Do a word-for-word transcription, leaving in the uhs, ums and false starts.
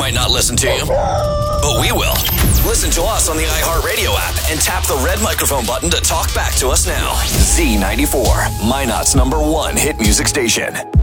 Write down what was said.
might not listen to you, but we will. Listen to us on the iHeartRadio app and tap the red microphone button to talk back to us now. Z ninety-four, Minot's number one hit music station.